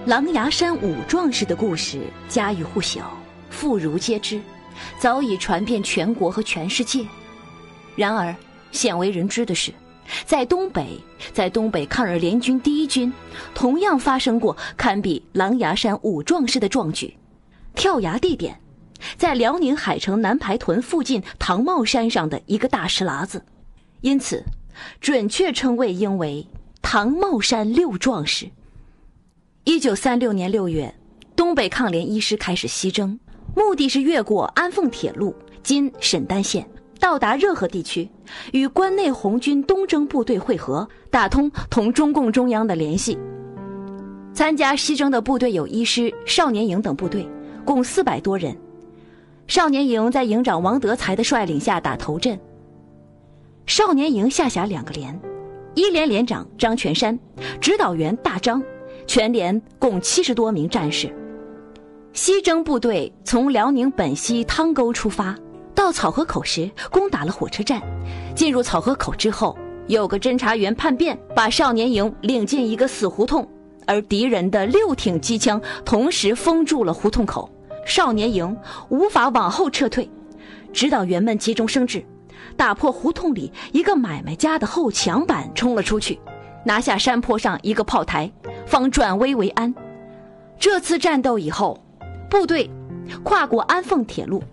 狼牙山五壮士的故事家喻户晓，妇孺皆知，早已传遍全国和全世界。然而鲜为人知的是，在东北抗日联军第一军同样发生过堪比狼牙山五壮士的壮举。跳崖地点在辽宁海城南排屯附近唐帽山上的一个大石栏子，因此准确称谓应为唐帽山六壮士。1936年6月，东北抗联一师开始西征，目的是越过安凤铁路今沈丹县，到达热河地区，与关内红军东征部队会合，打通同中共中央的联系。参加西征的部队有一师、少年营等部队，共400多人。少年营在营长王德才的率领下打头阵。少年营下辖2个连，一连连长张全山，指导员大张，全连共70多名战士。西征部队从辽宁本溪汤沟出发，到草河口时攻打了火车站。进入草河口之后，有个侦察员叛变，把少年营领进一个死胡同，而敌人的6挺机枪同时封住了胡同口，少年营无法往后撤退。指导员们急中生智，打破胡同里一个买卖家的后墙板冲了出去，拿下山坡上一个炮台，方转危为安。这次战斗以后，部队跨过安凤铁路，